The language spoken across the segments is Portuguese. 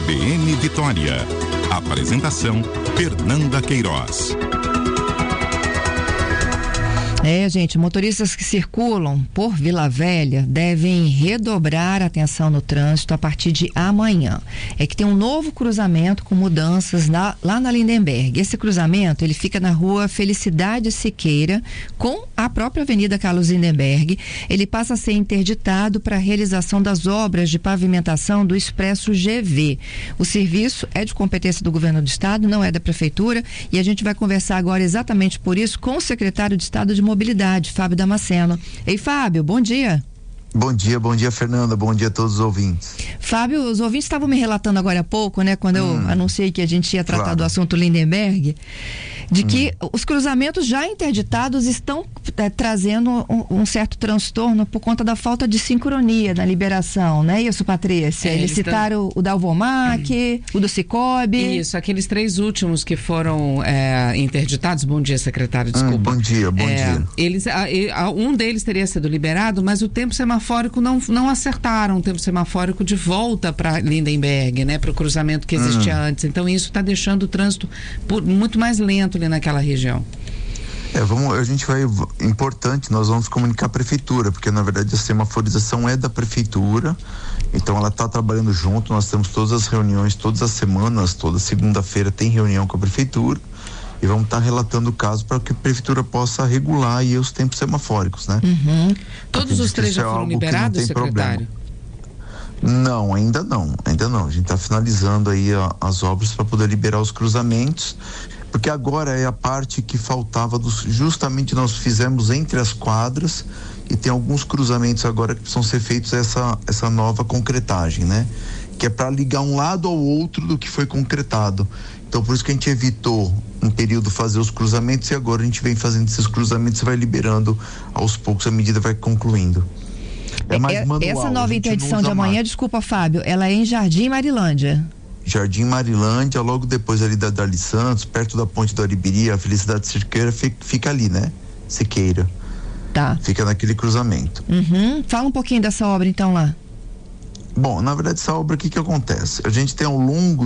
CBN Vitória. Apresentação: Fernanda Queiroz. Gente, motoristas que circulam por Vila Velha devem redobrar a atenção no trânsito a partir de amanhã. É que tem um novo cruzamento com mudanças lá na Lindenberg. Esse cruzamento, ele fica na rua Felicidade Siqueira, com a própria Avenida Carlos Lindenberg. Ele passa a ser interditado para a realização das obras de pavimentação do Expresso GV. O serviço é de competência do governo do estado, não é da prefeitura, e a gente vai conversar agora exatamente por isso com o secretário de Estado de Mobilidade, Fábio Damasceno. Ei, Fábio, bom dia. Bom dia, Fernanda, bom dia a todos os ouvintes. Fábio, os ouvintes estavam me relatando agora há pouco, né, quando eu anunciei que a gente ia tratar do assunto Lindenberg, de que os cruzamentos já interditados estão trazendo um certo transtorno por conta da falta de sincronia na liberação, não é isso, Patrícia? Eles citaram o da Alvomac, o do Cicobi. Isso, aqueles 3 últimos que foram interditados. Bom dia, secretário, desculpa. Bom dia. Um deles teria sido liberado, mas o tempo semafórico não acertaram o tempo semafórico de volta para Lindenberg, né, para o cruzamento que existia antes. Então isso está deixando o trânsito muito mais lento ali naquela região. Importante, nós vamos comunicar a prefeitura, porque na verdade a semaforização é da prefeitura, então ela está trabalhando junto, nós temos todas as reuniões, todas as semanas, toda segunda-feira tem reunião com a prefeitura e vamos estar relatando o caso para que a prefeitura possa regular aí os tempos semafóricos, né? Todos os 3 já foram liberados, secretário? Não, ainda não, a gente está finalizando aí as obras para poder liberar os cruzamentos, porque agora é a parte que faltava justamente nós fizemos entre as quadras e tem alguns cruzamentos agora que precisam ser feitos essa nova concretagem, né? Que é para ligar um lado ao outro do que foi concretado. Então por isso que a gente evitou um período fazer os cruzamentos e agora a gente vem fazendo esses cruzamentos e vai liberando aos poucos à medida que vai concluindo. É mais manual. Essa nova interdição de amanhã, desculpa, Fábio, ela é em Jardim Marilândia. Jardim Marilândia, logo depois ali da Dali Santos, perto da ponte do Aribiri, a Felicidade Siqueira fica ali, né? Siqueira. Tá. Fica naquele cruzamento. Fala um pouquinho dessa obra então lá. Bom, na verdade essa obra, o que acontece? A gente tem ao longo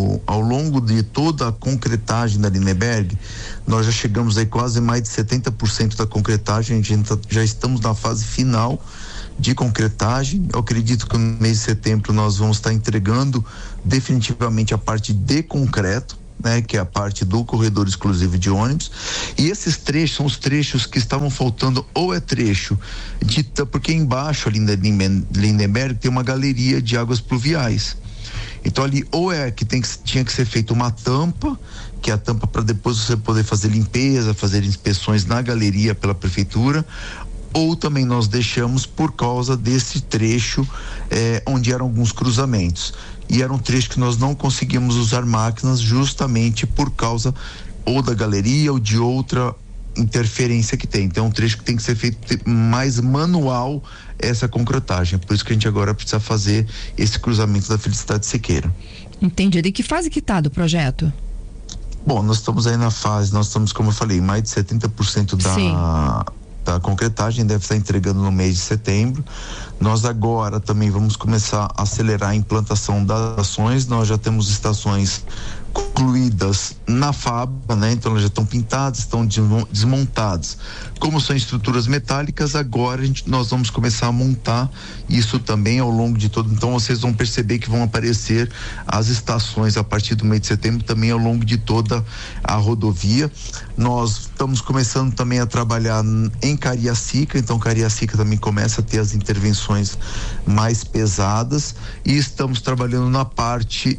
de toda a concretagem da Lindenberg, nós já chegamos aí quase mais de 70% da concretagem, a gente já estamos na fase final de concretagem. Eu acredito que no mês de setembro nós vamos estar entregando definitivamente a parte de concreto, né, que é a parte do corredor exclusivo de ônibus, e esses trechos são os trechos que estavam faltando, ou é trecho porque embaixo ali na Lindenberg tem uma galeria de águas pluviais, então ali ou é que tinha que ser feita uma tampa, que é a tampa para depois você poder fazer limpeza, fazer inspeções na galeria pela prefeitura, ou também nós deixamos por causa desse trecho onde eram alguns cruzamentos, e era um trecho que nós não conseguimos usar máquinas justamente por causa ou da galeria ou de outra interferência que tem. Então é um trecho que tem que ser feito mais manual, essa concretagem, por isso que a gente agora precisa fazer esse cruzamento da Felicidade Siqueira. Entendido. E que fase que está do projeto? Bom, nós estamos aí na fase, nós estamos, como eu falei, mais de 70% da concretagem, deve estar entregando no mês de setembro. Nós agora também vamos começar a acelerar a implantação das ações. Nós já temos estações concluídas na fábrica, né? Então elas já estão pintadas, estão desmontadas. Como são estruturas metálicas, agora nós vamos começar a montar isso também ao longo de todo. Então vocês vão perceber que vão aparecer as estações a partir do mês de setembro, também ao longo de toda a rodovia. Nós estamos começando também a trabalhar em Cariacica, então Cariacica também começa a ter as intervenções mais pesadas, e estamos trabalhando na parte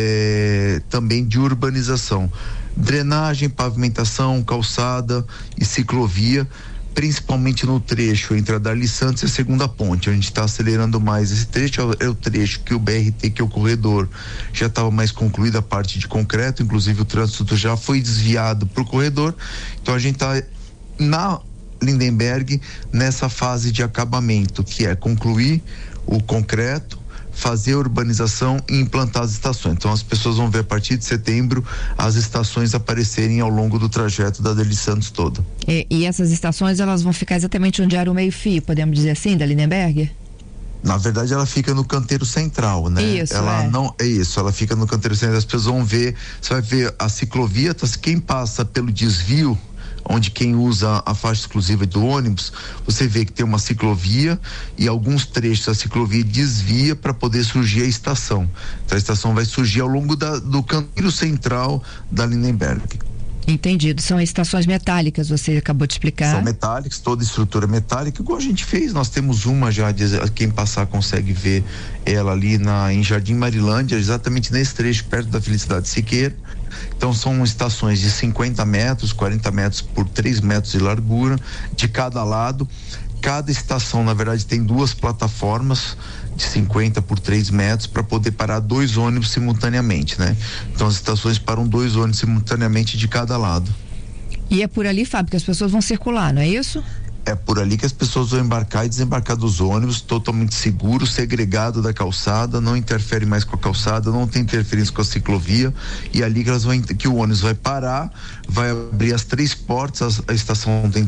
também de urbanização, drenagem, pavimentação, calçada e ciclovia, principalmente no trecho entre a Darli Santos e a segunda ponte. A gente está acelerando mais esse trecho, é o trecho que o BRT, que é o corredor, já estava mais concluída a parte de concreto, inclusive o trânsito já foi desviado para o corredor, então a gente está na Lindenberg nessa fase de acabamento, que é concluir o concreto, fazer a urbanização e implantar as estações. Então as pessoas vão ver a partir de setembro as estações aparecerem ao longo do trajeto da Darli Santos toda. E essas estações, elas vão ficar exatamente onde era o meio-fio, podemos dizer assim, da Lindenberg? Na verdade, ela fica no canteiro central, né? Isso, ela fica no canteiro central. As pessoas vão ver, você vai ver a ciclovia, quem passa pelo desvio, onde quem usa a faixa exclusiva do ônibus, você vê que tem uma ciclovia e alguns trechos da ciclovia desvia para poder surgir a estação. Então a estação vai surgir ao longo do canteiro central da Lindenberg. Entendido. São estações metálicas, você acabou de explicar. São metálicas, toda estrutura metálica, igual a gente fez. Nós temos uma já, quem passar consegue ver ela ali em Jardim Marilândia, exatamente nesse trecho, perto da Felicidade Siqueira. Então são estações de 50 metros, 40 metros por 3 metros de largura, de cada lado. Cada estação, na verdade, tem 2 plataformas de 50 por 3 metros para poder parar 2 ônibus simultaneamente, né? Então as estações param 2 ônibus simultaneamente de cada lado. E é por ali, Fábio, que as pessoas vão circular, não é isso? É por ali que as pessoas vão embarcar e desembarcar dos ônibus, totalmente seguro, segregado da calçada, não interfere mais com a calçada, não tem interferência com a ciclovia, e ali que o ônibus vai parar, vai abrir as 3 portas, a estação tem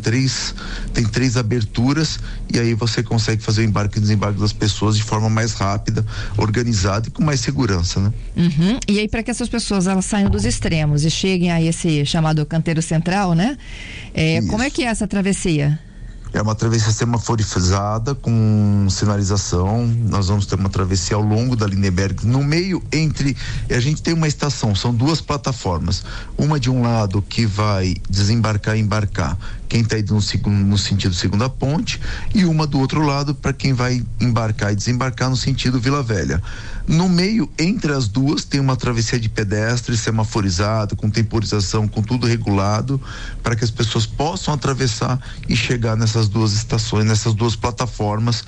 três aberturas, e aí você consegue fazer o embarque e desembarque das pessoas de forma mais rápida, organizada e com mais segurança, né? Uhum. E aí, para que essas pessoas elas saiam dos extremos e cheguem a esse chamado canteiro central, né? Como é que é essa travessia? É uma travessia semaforizada com sinalização. Nós vamos ter uma travessia ao longo da Lindenberg. No meio, a gente tem uma estação, são 2 plataformas. Uma de um lado que vai desembarcar e embarcar quem está indo no sentido segunda ponte, e uma do outro lado para quem vai embarcar e desembarcar no sentido Vila Velha. No meio, entre as duas, tem uma travessia de pedestres semaforizada, com temporização, com tudo regulado, para que as pessoas possam atravessar e chegar nessas 2 estações, nessas 2 plataformas,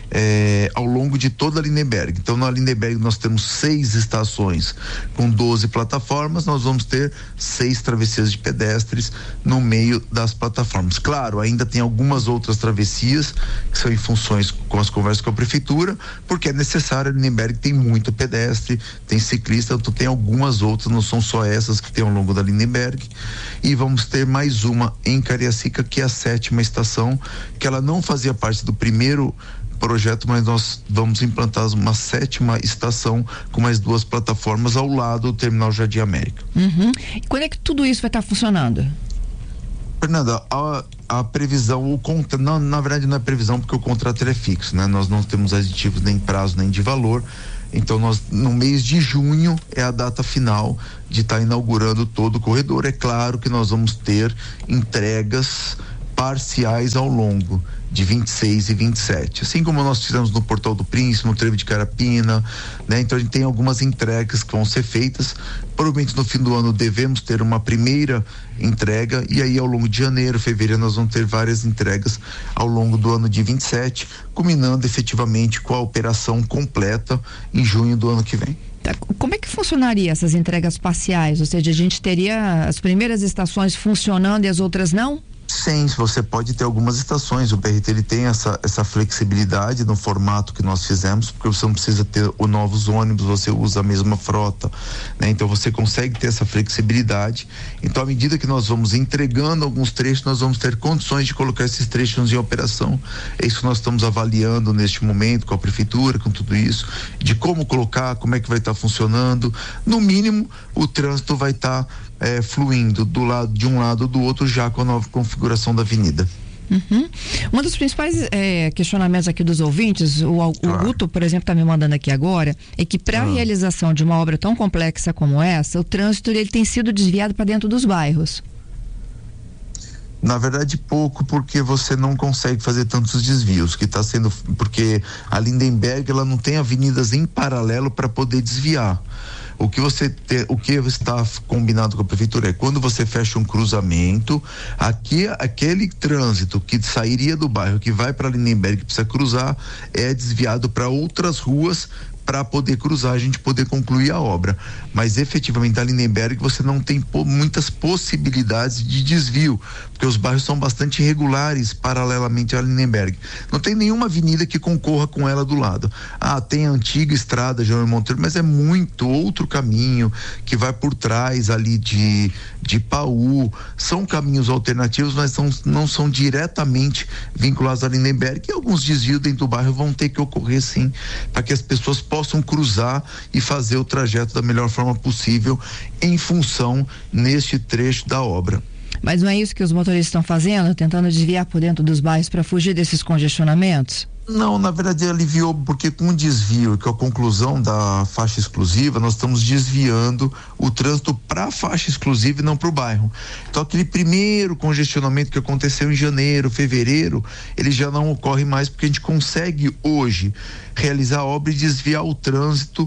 ao longo de toda a Lindenberg. Então, na Lindenberg nós temos 6 estações com 12 plataformas, nós vamos ter 6 travessias de pedestres no meio das plataformas. Claro, ainda tem algumas outras travessias que são em funções com as conversas com a prefeitura, porque é necessário. A Lindenberg tem muito pedestre, tem ciclista, então tem algumas outras, não são só essas que tem ao longo da Lindenberg. E vamos ter mais uma em Cariacica, que é a 7ª estação, que ela não fazia parte do primeiro projeto, mas nós vamos implantar uma 7ª estação com mais 2 plataformas ao lado do Terminal Jardim América. Uhum. E quando é que tudo isso vai estar funcionando? Fernanda, a previsão, na verdade não é previsão, porque o contrato é fixo, né? Nós não temos aditivos nem prazo nem de valor. Então no mês de junho é a data final de estar inaugurando todo o corredor. É claro que nós vamos ter entregas parciais ao longo de 26 e 27, assim como nós fizemos no Portal do Príncipe, no Trevo de Carapina, né? Então a gente tem algumas entregas que vão ser feitas. Provavelmente no fim do ano devemos ter uma primeira entrega, e aí ao longo de janeiro, fevereiro, nós vamos ter várias entregas ao longo do ano de 27, culminando efetivamente com a operação completa em junho do ano que vem. Como é que funcionaria essas entregas parciais? Ou seja, a gente teria as primeiras estações funcionando e as outras não? Sim, você pode ter algumas estações. O BRT ele tem essa flexibilidade no formato que nós fizemos, porque você não precisa ter novos ônibus, você usa a mesma frota, né? Então você consegue ter essa flexibilidade. Então, à medida que nós vamos entregando alguns trechos, nós vamos ter condições de colocar esses trechos em operação. É isso que nós estamos avaliando neste momento com a prefeitura, com tudo isso, de como colocar, como é que vai estar funcionando. No mínimo, o trânsito vai estar fluindo de um lado ou do outro, já com a nova configuração da avenida. Uhum. Um dos principais questionamentos aqui dos ouvintes, o Guto, por exemplo, está me mandando aqui agora, é que para a realização de uma obra tão complexa como essa, o trânsito ele tem sido desviado para dentro dos bairros. Na verdade, pouco, porque você não consegue fazer tantos desvios, que está sendo, porque a Lindenberg ela não tem avenidas em paralelo para poder desviar. O que está combinado com a prefeitura é quando você fecha um cruzamento, aquele trânsito que sairia do bairro, que vai para Lindenberg, que precisa cruzar, é desviado para outras ruas para poder cruzar, a gente poder concluir a obra. Mas efetivamente a Lindenberg você não tem muitas possibilidades de desvio, porque os bairros são bastante irregulares paralelamente à Lindenberg. Não tem nenhuma avenida que concorra com ela do lado. Tem a antiga estrada João Monteiro, mas é muito outro caminho que vai por trás ali de Paú. São caminhos alternativos, mas não são diretamente vinculados à Lindenberg, e alguns desvios dentro do bairro vão ter que ocorrer sim, para que as pessoas possam cruzar e fazer o trajeto da melhor forma possível em função neste trecho da obra. Mas não é isso que os motoristas estão fazendo, tentando desviar por dentro dos bairros para fugir desses congestionamentos? Não, na verdade aliviou, porque com o desvio, que é a conclusão da faixa exclusiva, nós estamos desviando o trânsito para a faixa exclusiva e não para o bairro. Então aquele primeiro congestionamento que aconteceu em janeiro, fevereiro, ele já não ocorre mais, porque a gente consegue hoje realizar a obra e desviar o trânsito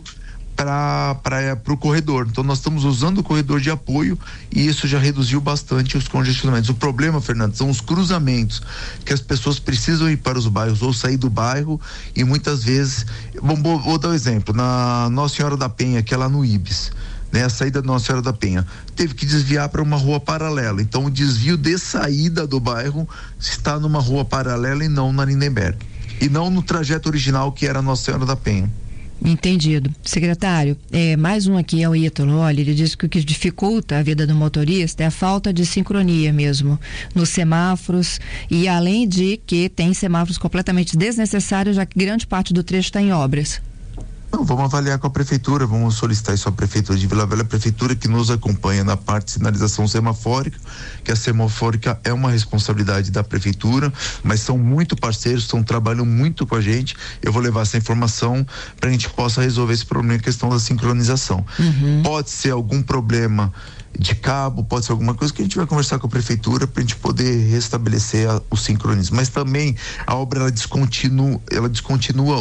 para o corredor. Então nós estamos usando o corredor de apoio e isso já reduziu bastante os congestionamentos. O problema, Fernando, são os cruzamentos, que as pessoas precisam ir para os bairros ou sair do bairro, e muitas vezes, vou dar um exemplo, na Nossa Senhora da Penha, que é lá no Ibis, né, a saída da Nossa Senhora da Penha, teve que desviar para uma rua paralela. Então o desvio de saída do bairro está numa rua paralela e não na Lindenberg, e não no trajeto original, que era Nossa Senhora da Penha. Entendido. Secretário, mais um aqui é o Ítalo. Olha, ele diz que o que dificulta a vida do motorista é a falta de sincronia mesmo nos semáforos, e além de que tem semáforos completamente desnecessários, já que grande parte do trecho está em obras. Não, vamos avaliar com a prefeitura, vamos solicitar isso à prefeitura de Vila Velha, a prefeitura que nos acompanha na parte de sinalização semafórica, que a semafórica é uma responsabilidade da prefeitura, mas são muito parceiros, trabalham muito com a gente. Eu vou levar essa informação para a gente possa resolver esse problema, questão da sincronização. Pode ser algum problema de cabo, pode ser alguma coisa que a gente vai conversar com a prefeitura para a gente poder restabelecer o sincronismo, mas também a obra ela descontinua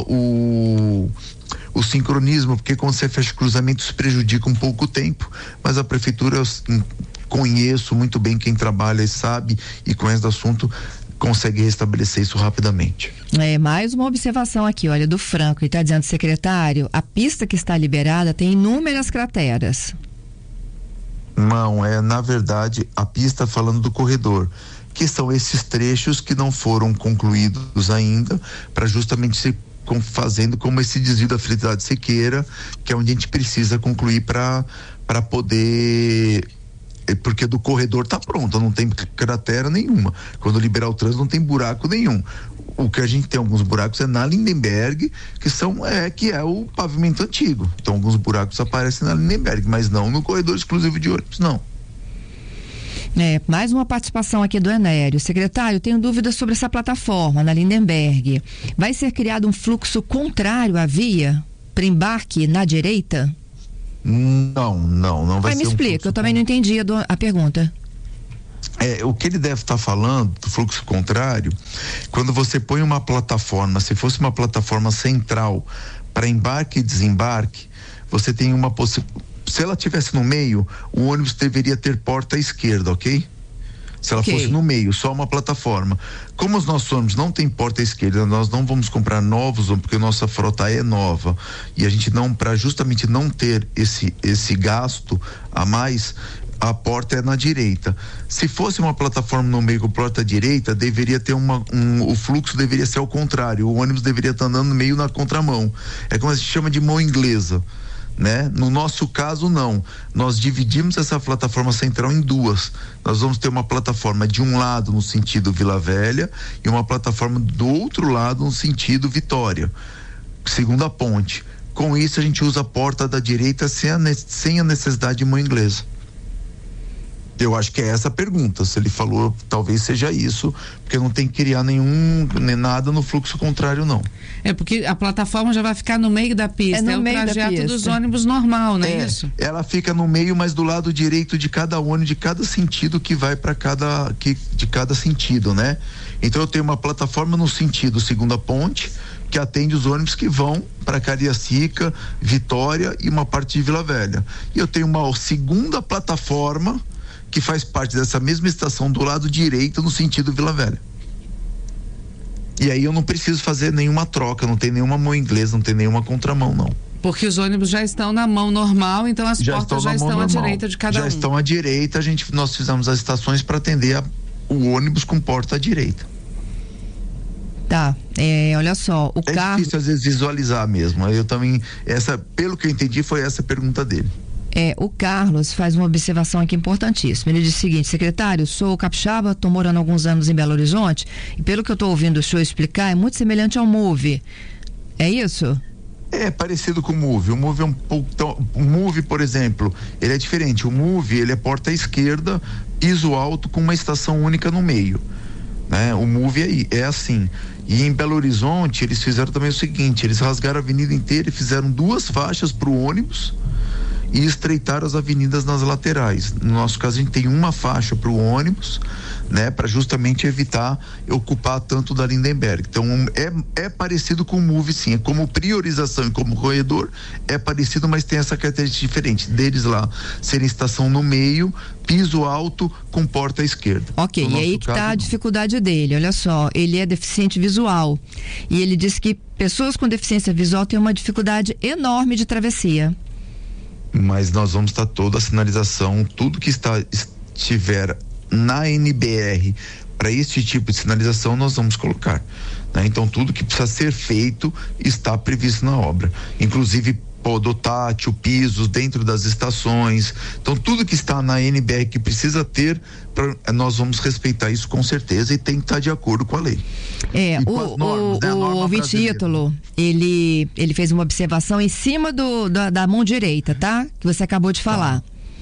o sincronismo, porque quando você fecha cruzamentos prejudica um pouco o tempo, mas a prefeitura, eu conheço muito bem quem trabalha e sabe e conhece do assunto, consegue restabelecer isso rapidamente. Mais uma observação aqui, olha, do Franco, ele está dizendo, secretário, a pista que está liberada tem inúmeras crateras. Não, na verdade, a pista falando do corredor, que são esses trechos que não foram concluídos ainda, para justamente se fazendo como esse desvio da Felicidade Sequeira, que é onde a gente precisa concluir para poder, porque do corredor tá pronto, não tem cratera nenhuma. Quando liberar o trânsito não tem buraco nenhum. O que a gente tem alguns buracos é na Lindenberg, que é o pavimento antigo. Então alguns buracos aparecem na Lindenberg, mas não no corredor exclusivo de ônibus, não. Mais uma participação aqui do Enério. Secretário, tenho dúvidas sobre essa plataforma na Lindenberg. Vai ser criado um fluxo contrário à via para embarque na direita? Não vai ser. Me explica, eu também não entendi a pergunta. O que ele deve estar falando do fluxo contrário, quando você põe uma plataforma, se fosse uma plataforma central para embarque e desembarque, você tem uma possibilidade. Se ela tivesse no meio, o ônibus deveria ter porta à esquerda, ok? Se ela fosse no meio, só uma plataforma. Como os nossos ônibus não tem porta à esquerda, nós não vamos comprar novos, porque nossa frota é nova, e a gente para justamente não ter esse gasto a mais, a porta é na direita. Se fosse uma plataforma no meio com porta à direita, deveria ter o fluxo deveria ser ao contrário, o ônibus deveria estar andando meio na contramão. É como a gente chama de mão inglesa, né? No nosso caso, não. Nós dividimos essa plataforma central em duas. Nós vamos ter uma plataforma de um lado no sentido Vila Velha e uma plataforma do outro lado no sentido Vitória, segunda ponte. Com isso a gente usa a porta da direita sem a necessidade de mão inglesa. Eu acho que é essa a pergunta. Se ele falou, talvez seja isso, porque não tem que criar nem nada no fluxo contrário, não. Porque a plataforma já vai ficar no meio da pista, é o trajeto dos ônibus normal, não é isso? Ela fica no meio, mas do lado direito de cada ônibus, de cada sentido que vai para de cada sentido, né? Então eu tenho uma plataforma no sentido segunda ponte, que atende os ônibus que vão para Cariacica, Vitória e uma parte de Vila Velha. E eu tenho uma segunda plataforma que faz parte dessa mesma estação do lado direito no sentido Vila Velha. E aí eu não preciso fazer nenhuma troca, não tem nenhuma mão inglesa, não tem nenhuma contramão, não. Porque os ônibus já estão na mão normal, então as portas já estão à direita de cada um. Já estão à direita, nós fizemos as estações para atender o ônibus com porta à direita. Tá, olha só, o carro... É difícil às vezes visualizar mesmo, eu também, pelo que eu entendi, foi essa a pergunta dele. O Carlos faz uma observação aqui importantíssima. Ele diz o seguinte: secretário, sou capixaba, estou morando há alguns anos em Belo Horizonte e pelo que eu estou ouvindo o senhor explicar, é muito semelhante ao MOVE. É isso? É parecido com o MOVE. O MOVE é um pouco... O MOVE, por exemplo, ele é diferente. O MOVE, ele é porta à esquerda, piso alto com uma estação única no meio. Né? O MOVE é assim. E em Belo Horizonte, eles fizeram também o seguinte: eles rasgaram a avenida inteira e fizeram 2 faixas para o ônibus e estreitaram as avenidas nas laterais. No nosso caso, a gente tem uma faixa para o ônibus, né, para justamente evitar ocupar tanto da Lindenberg. Então é parecido com o MOVE, sim, é como priorização e como corredor é parecido, mas tem essa característica diferente deles lá serem estação no meio, piso alto com porta à esquerda. Ok, e aí que está a dificuldade dele. Olha só, ele é deficiente visual e ele diz que pessoas com deficiência visual têm uma dificuldade enorme de travessia. Mas nós vamos estar toda a sinalização, tudo que estiver na NBR para este tipo de sinalização nós vamos colocar, né? Então tudo que precisa ser feito está previsto na obra, inclusive podotátil, pisos dentro das estações. Então tudo que está na NBR que precisa ter, nós vamos respeitar isso com certeza e tem que estar de acordo com a lei. O ouvinte Ítalo, ele fez uma observação em cima da mão direita, tá? Que você acabou de falar.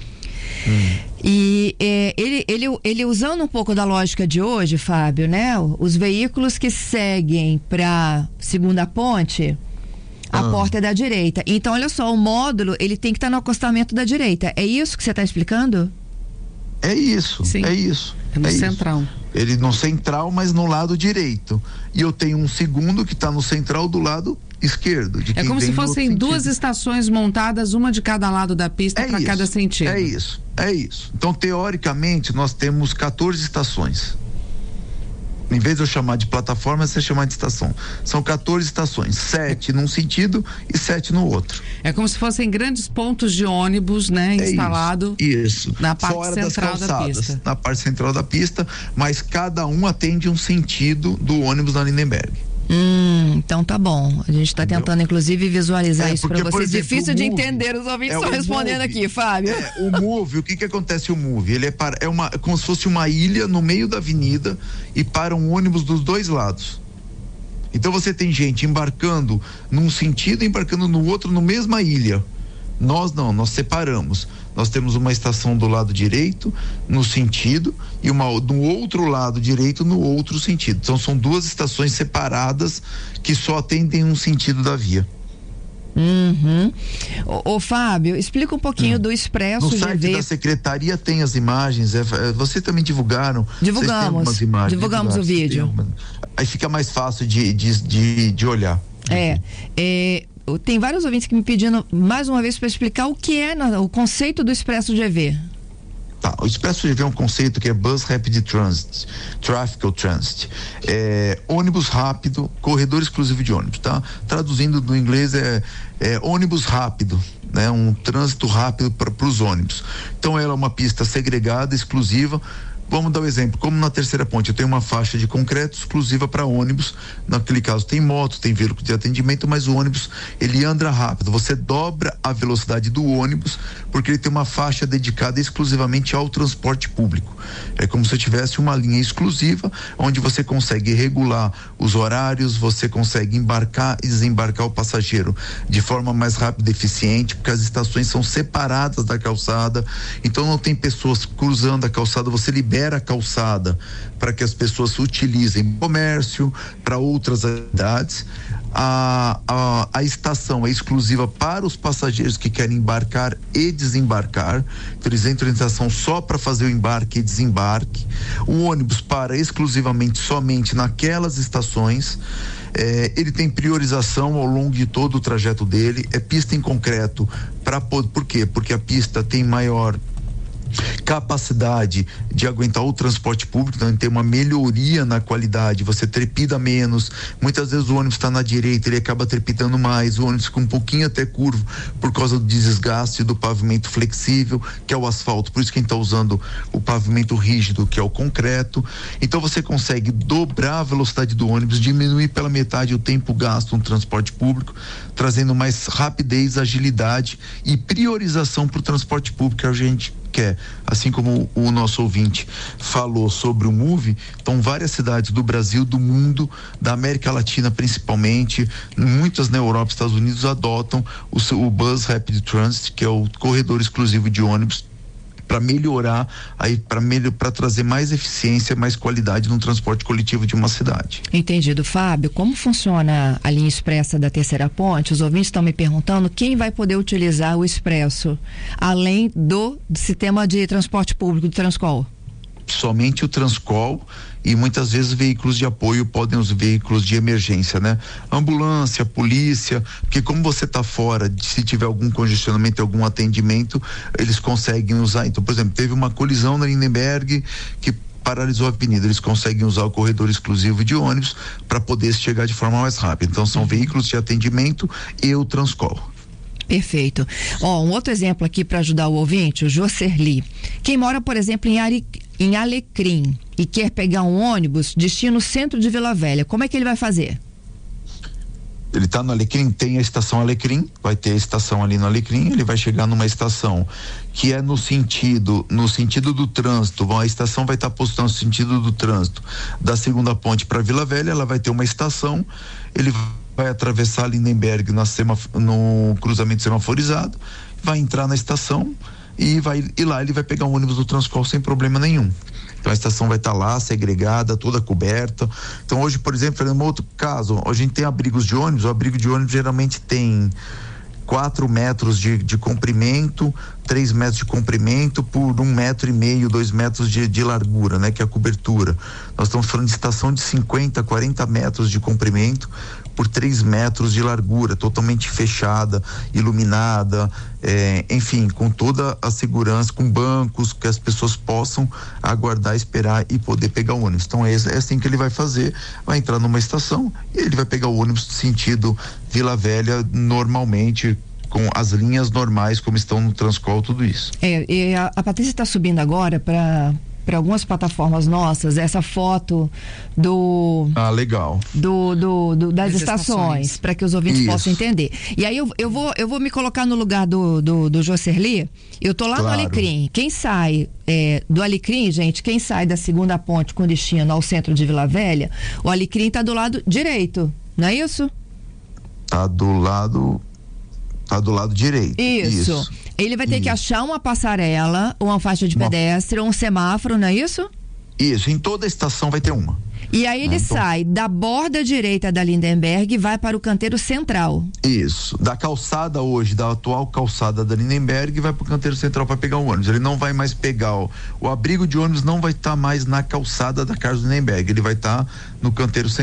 E ele usando um pouco da lógica de hoje, Fábio, né? Os veículos que seguem para segunda ponte, a porta é da direita. Então, olha só, o módulo, ele tem que estar no acostamento da direita. É isso que você está explicando? É isso. Sim. É isso. É no central. Isso. Ele no central, mas no lado direito. E eu tenho um segundo que está no central do lado esquerdo. É como se fossem 2 estações montadas, uma de cada lado da pista para cada sentido. É isso. Então, teoricamente, nós temos 14 estações. Em vez de eu chamar de plataforma, você chamar de estação. São 14 estações, 7 num sentido e 7 no outro. É como se fossem grandes pontos de ônibus, né? Instalado na parte fora central das calçadas, da pista. Na parte central da pista, mas cada um atende um sentido do ônibus da Lindenberg. Então tá bom. A gente está tentando, inclusive, visualizar isso para vocês. Exemplo, difícil de entender, os ouvintes estão respondendo aqui, Fábio. O MOVE, o que acontece o MOVE? Ele é como se fosse uma ilha no meio da avenida e para um ônibus dos 2 lados. Então você tem gente embarcando num sentido e embarcando no outro, na mesma ilha. Nós não, nós separamos. Nós temos uma estação do lado direito no sentido e uma do outro lado direito no outro sentido. Então são 2 estações separadas que só atendem um sentido da via. Ô Fábio, explica um pouquinho do Expresso GV. No site da secretaria tem as imagens, vocês também divulgaram? Divulgamos o vídeo. Aí fica mais fácil de olhar. Tem vários ouvintes que me pedindo mais uma vez para explicar o que é o conceito do Expresso GV. Tá, o Expresso GV é um conceito que é Bus Rapid Transit, Traffic Transit, ônibus rápido, corredor exclusivo de ônibus, tá? Traduzindo do inglês é ônibus rápido, né? Um trânsito rápido para os ônibus. Então ela é uma pista segregada, exclusiva. Vamos dar um exemplo, como na terceira ponte eu tenho uma faixa de concreto exclusiva para ônibus, naquele caso tem moto, tem veículo de atendimento, mas o ônibus ele anda rápido, você dobra a velocidade do ônibus porque ele tem uma faixa dedicada exclusivamente ao transporte público. É como se eu tivesse uma linha exclusiva onde você consegue regular os horários, você consegue embarcar e desembarcar o passageiro de forma mais rápida e eficiente, porque as estações são separadas da calçada, então não tem pessoas cruzando a calçada, você libera a calçada para que as pessoas utilizem comércio, para outras atividades. A estação é exclusiva para os passageiros que querem embarcar e desembarcar, então eles entram em estação só para fazer o embarque e desembarque. O ônibus para exclusivamente somente naquelas estações. Ele tem priorização ao longo de todo o trajeto dele, é pista em concreto. Por quê? Porque a pista tem maior capacidade de aguentar o transporte público, então tem uma melhoria na qualidade, você trepida menos, muitas vezes o ônibus está na direita, ele acaba trepidando mais, o ônibus fica um pouquinho até curvo por causa do desgaste do pavimento flexível, que é o asfalto, por isso que a gente está usando o pavimento rígido, que é o concreto. Então você consegue dobrar a velocidade do ônibus, diminuir pela metade o tempo gasto no transporte público, trazendo mais rapidez, agilidade e priorização para o transporte público, que a gente quer. Assim como o nosso ouvinte falou sobre o MOVE, então várias cidades do Brasil, do mundo, da América Latina principalmente, muitas na Europa e Estados Unidos adotam o Bus Rapid Transit, que é o corredor exclusivo de ônibus, para melhorar, para trazer mais eficiência, mais qualidade no transporte coletivo de uma cidade. Entendido. Fábio, como funciona a linha expressa da Terceira Ponte? Os ouvintes estão me perguntando quem vai poder utilizar o expresso, além do sistema de transporte público, do Transcol. Somente o Transcol e muitas vezes veículos de apoio podem, os veículos de emergência, né? Ambulância, polícia, porque como você está fora, se tiver algum congestionamento, algum atendimento, eles conseguem usar. Então, por exemplo, teve uma colisão na Lindenberg que paralisou a avenida, eles conseguem usar o corredor exclusivo de ônibus para poder chegar de forma mais rápida. Então, são veículos de atendimento e o Transcol. Perfeito. Um outro exemplo aqui para ajudar o ouvinte, o Joserli. Quem mora, por exemplo, em Alecrim e quer pegar um ônibus destino centro de Vila Velha, como é que ele vai fazer? Ele está no Alecrim, tem a estação Alecrim, vai ter a estação ali no Alecrim, ele vai chegar numa estação que é no sentido do trânsito. Bom, a estação vai estar posta no sentido do trânsito da Segunda Ponte para Vila Velha, ela vai ter uma estação, ele vai atravessar Lindenberg no cruzamento semaforizado, vai entrar na estação e lá ele vai pegar um ônibus do Transcol sem problema nenhum. Então a estação vai estar lá, segregada, toda coberta. Então hoje, por exemplo, falando um outro caso, a gente tem abrigos de ônibus, o abrigo de ônibus geralmente tem 4 metros de comprimento, 3 metros de comprimento por 1,5 metro, 2 metros de largura, né? Que é a cobertura. Nós estamos falando de estação de 50, 40 metros de comprimento por 3 metros de largura, totalmente fechada, iluminada, enfim, com toda a segurança, com bancos que as pessoas possam aguardar, esperar e poder pegar o ônibus. Então é assim que ele vai fazer, vai entrar numa estação e ele vai pegar o ônibus sentido Vila Velha normalmente, com as linhas normais como estão no Transcol, tudo isso. E a Patrícia está subindo agora para algumas plataformas nossas essa foto legal das estações, para que os ouvintes possam entender. E aí eu vou me colocar no lugar do Joserli. Eu tô lá no Alecrim. Quem sai do Alecrim, gente, quem sai da Segunda Ponte com destino ao centro de Vila Velha, o Alecrim tá do lado direito, não é isso? Tá do lado direito. Isso. Ele vai ter que achar uma passarela, uma faixa de pedestre, um semáforo, não é isso? Isso, em toda a estação vai ter uma. E aí ele sai da borda direita da Lindenberg e vai para o canteiro central. Isso, da calçada hoje, da atual calçada da Lindenberg, vai para o canteiro central para pegar o ônibus. Ele não vai mais pegar, o abrigo de ônibus não vai estar mais na calçada da Carlos Lindenberg, ele vai estar no canteiro central.